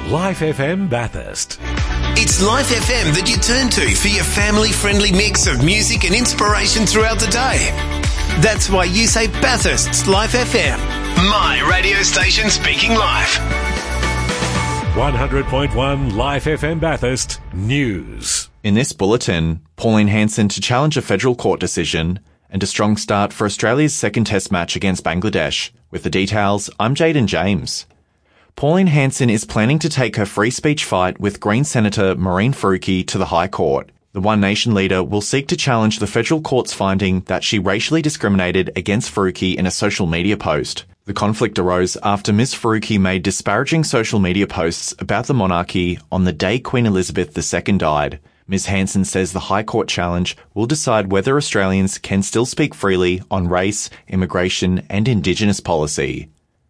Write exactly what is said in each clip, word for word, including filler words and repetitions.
Life F M Bathurst. It's Life F M that you turn to for your family-friendly mix of music and inspiration throughout the day. That's why you say Bathurst's Life F M. My radio station speaking life. one hundred point one Life F M Bathurst News. In this bulletin, Pauline Hanson to challenge a federal court decision and a strong start for Australia's second test match against Bangladesh. With the details, I'm Jaden James. Pauline Hanson is planning to take her free speech fight with Green Senator Mehreen Faruqi to the High Court. The One Nation leader will seek to challenge the federal court's finding that she racially discriminated against Faruqi in a social media post. The conflict arose after Miz Faruqi made disparaging social media posts about the monarchy on the day Queen Elizabeth the Second died. Miz Hanson says the High Court challenge will decide whether Australians can still speak freely on race, immigration and Indigenous policy.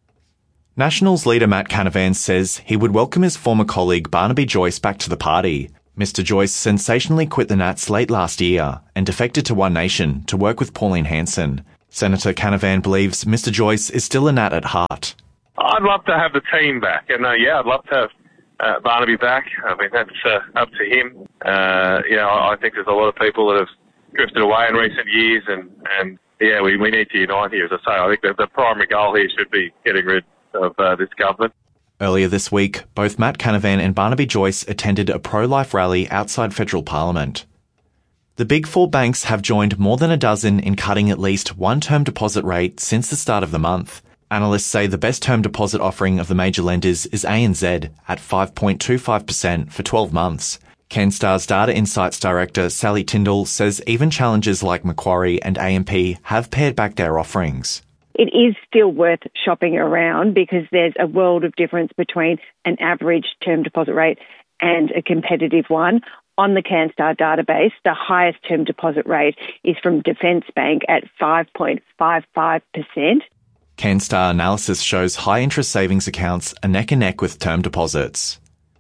Nationals leader Matt Canavan says he would welcome his former colleague Barnaby Joyce back to the party. Mister Joyce sensationally quit the Nats late last year and defected to One Nation to work with Pauline Hanson. Senator Canavan believes Mister Joyce is still a Nat at heart. I'd love to have the team back, and uh, yeah, I'd love to have uh, Barnaby back. I mean, that's uh, up to him. Uh, you know, I think there's a lot of people that have drifted away in recent years, and, and yeah, we, we need to unite here. As I say, I think that the primary goal here should be getting rid of uh, this government. Earlier this week, both Matt Canavan and Barnaby Joyce attended a pro-life rally outside federal parliament. The big four banks have joined more than a dozen in cutting at least one term deposit rate since the start of the month. Analysts say the best term deposit offering of the major lenders is A N Z at five point two five percent for twelve months. CanStar's Data Insights Director Sally Tyndall says even challengers like Macquarie and A M P have pared back their offerings. It is still worth shopping around because there's a world of difference between an average term deposit rate and a competitive one. On the CanStar database, the highest term deposit rate is from Defence Bank at five point five five percent. CanStar analysis shows high-interest savings accounts are neck and neck with term deposits.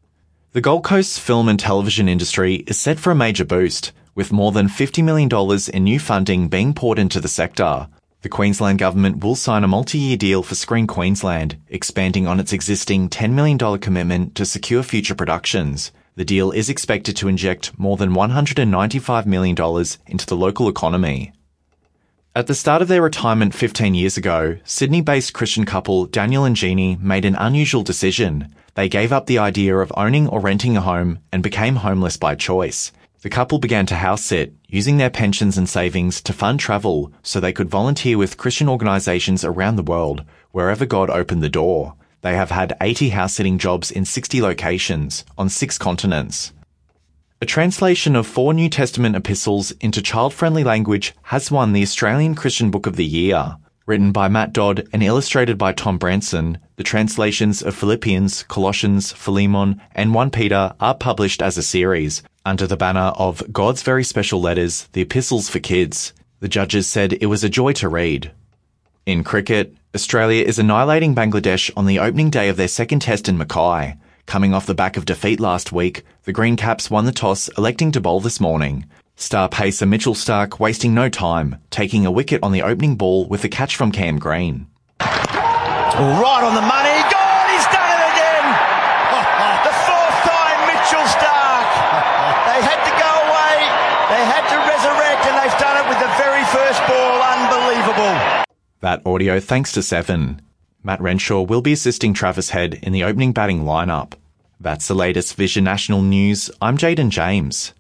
The Gold Coast's film and television industry is set for a major boost, with more than fifty million dollars in new funding being poured into the sector. The Queensland Government will sign a multi-year deal for Screen Queensland, expanding on its existing ten million dollars commitment to secure future productions. The deal is expected to inject more than one hundred ninety-five million dollars into the local economy. At the start of their retirement fifteen years ago, Sydney-based Christian couple Daniel and Jeannie made an unusual decision. They gave up the idea of owning or renting a home and became homeless by choice. The couple began to house sit, using their pensions and savings to fund travel so they could volunteer with Christian organisations around the world, wherever God opened the door. They have had eighty house-sitting jobs in sixty locations, on six continents. A translation of four New Testament epistles into child-friendly language has won the Australian Christian Book of the Year. Written by Matt Dodd and illustrated by Tom Branson, the translations of Philippians, Colossians, Philemon, and First Peter are published as a series, under the banner of God's Very Special Letters, the Epistles for Kids. The judges said it was a joy to read. In cricket, Australia is annihilating Bangladesh on the opening day of their second test in Mackay. Coming off the back of defeat last week, the Green Caps won the toss, electing to bowl this morning. Star pacer Mitchell Starc wasting no time, taking a wicket on the opening ball with a catch from Cam Green. Right on the money. God, he's done it again! The fourth time, Mitchell Starc. They had to go away, they had to resurrect, and they've done it with the very first ball. Unbelievable. That audio thanks to Seven. Matt Renshaw will be assisting Travis Head in the opening batting lineup. That's the latest Vision National News. I'm Jaden James.